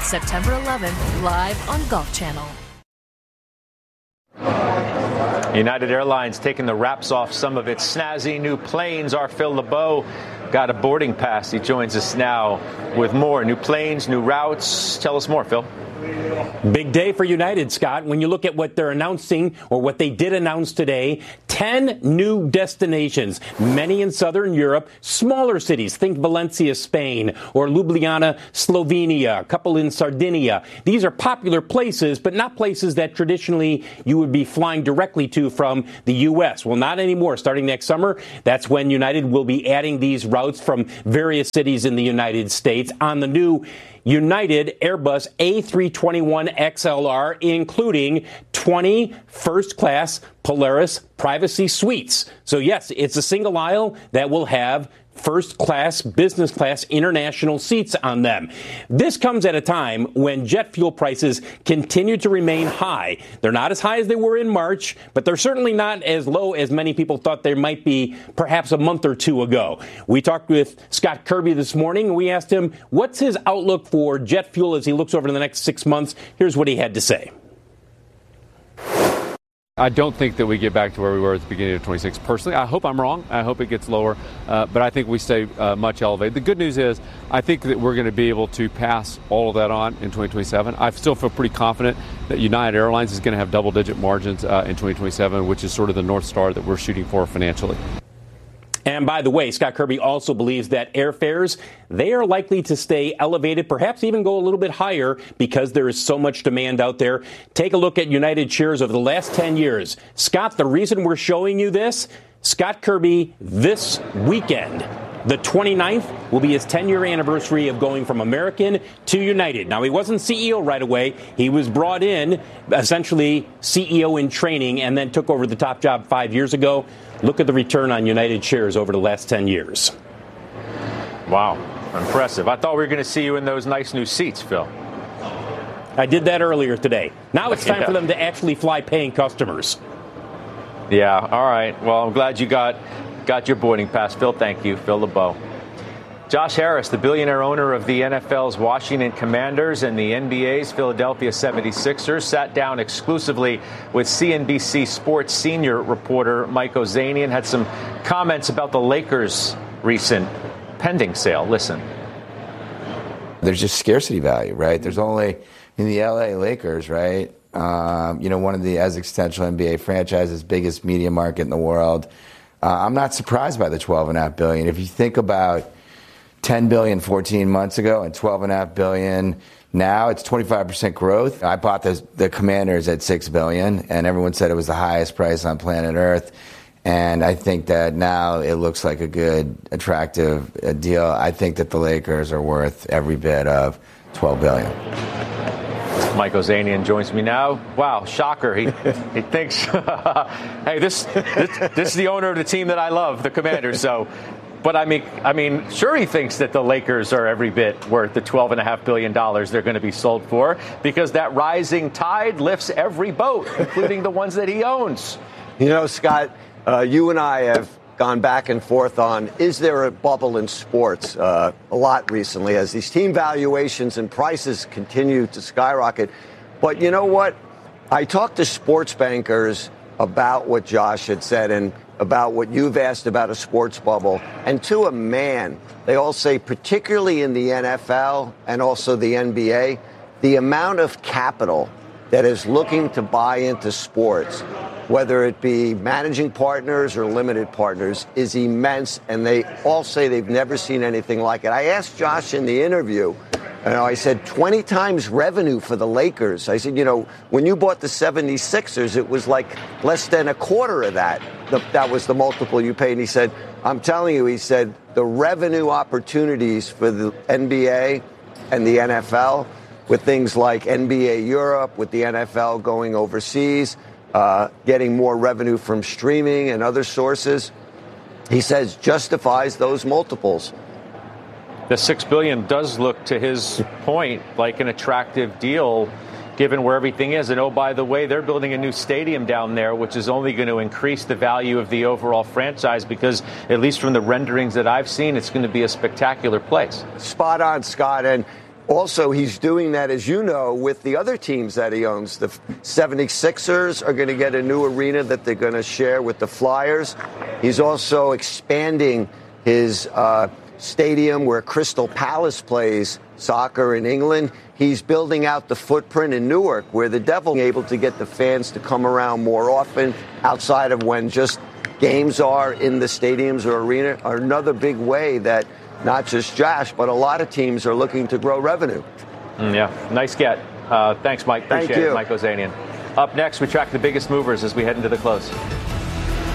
September 11th, live on Golf Channel. United Airlines taking the wraps off some of its snazzy new planes. Our Phil LeBeau got a boarding pass. He joins us now with more new planes, new routes. Tell us more, Phil. Big day for United, Scott. When you look at what they're announcing, or what they did announce today, 10 new destinations, many in southern Europe, smaller cities. Think Valencia, Spain, or Ljubljana, Slovenia, a couple in Sardinia. These are popular places, but not places that traditionally you would be flying directly to from the U.S. Well, not anymore. Starting next summer, that's when United will be adding these routes from various cities in the United States on the new United Airbus A321XLR, including 20 first-class Polaris Privacy Suites. So, yes, it's a single aisle that will have first-class, business-class, international seats on them. This comes at a time when jet fuel prices continue to remain high. They're not as high as they were in March, but they're certainly not as low as many people thought they might be perhaps a month or two ago. We talked with Scott Kirby this morning, and we asked him what's his outlook for jet fuel as he looks over the next 6 months. Here's what he had to say. I don't think that we get back to where we were at the beginning of 26. Personally, I hope I'm wrong. I hope it gets lower, but I think we stay much elevated. The good news is I think that we're going to be able to pass all of that on in 2027. I still feel pretty confident that United Airlines is going to have double-digit margins in 2027, which is sort of the North Star that we're shooting for financially. And by the way, Scott Kirby also believes that airfares, they are likely to stay elevated, perhaps even go a little bit higher because there is so much demand out there. Take a look at United shares over the last 10 years. Scott, the reason we're showing you this, Scott Kirby this weekend, the 29th, will be his 10-year anniversary of going from American to United. Now, he wasn't CEO right away. He was brought in, essentially CEO in training, and then took over the top job 5 years ago. Look at the return on United shares over the last 10 years. Wow, impressive. I thought we were going to see you in those nice new seats, Phil. I did that earlier today. Now it's time for them to actually fly paying customers. Yeah, all right. Well, I'm glad you got your boarding pass, Phil. Thank you, Phil LeBeau. Josh Harris, the billionaire owner of the NFL's Washington Commanders and the NBA's Philadelphia 76ers, sat down exclusively with CNBC Sports senior reporter Mike Ozanian, had some comments about the Lakers' recent pending sale. Listen. There's just scarcity value, right? There's only, in the LA Lakers, right? One of the as existential NBA franchises, biggest media market in the world. I'm not surprised by the $12.5 billion. If you think about $10 billion 14 months ago and $12.5 billion now, it's 25% growth. I bought the Commanders at $6 billion, and everyone said it was the highest price on planet Earth. And I think that now it looks like a good, attractive deal. I think that the Lakers are worth every bit of $12 billion. Mike Ozanian joins me now. Wow, shocker. He thinks, hey, this is the owner of the team that I love, the Commanders. So, but I mean, sure, he thinks that the Lakers are every bit worth the $12.5 billion they're going to be sold for, because that rising tide lifts every boat, including the ones that he owns. You know, Scott, you and I have gone back and forth on, is there a bubble in sports a lot recently as these team valuations and prices continue to skyrocket. But you know what? I talked to sports bankers about what Josh had said and about what you've asked about a sports bubble. And to a man, they all say, particularly in the NFL and also the NBA, the amount of capital that is looking to buy into sports, whether it be managing partners or limited partners, is immense. And they all say they've never seen anything like it. I asked Josh in the interview, I said 20 times revenue for the Lakers. I said, when you bought the 76ers, it was like less than a quarter of that. That was the multiple you paid. And he said, I'm telling you, he said, the revenue opportunities for the NBA and the NFL with things like NBA Europe, with the NFL going overseas, getting more revenue from streaming and other sources, he says justifies those multiples. The $6 billion does look, to his point, like an attractive deal, given where everything is. And oh, by the way, they're building a new stadium down there, which is only going to increase the value of the overall franchise, because at least from the renderings that I've seen, it's going to be a spectacular place. Spot on, Scott. And Also, he's doing that, as you know, with the other teams that he owns. The 76ers are going to get a new arena that they're going to share with the Flyers. He's also expanding his stadium where Crystal Palace plays soccer in England. He's building out the footprint in Newark, where the Devils are able to get the fans to come around more often outside of when just games are in the stadiums or arena. Are another big way that not just Josh, but a lot of teams are looking to grow revenue. Yeah, nice get. Thanks, Mike. Appreciate it, Mike Ozanian. Up next, we track the biggest movers as we head into the close.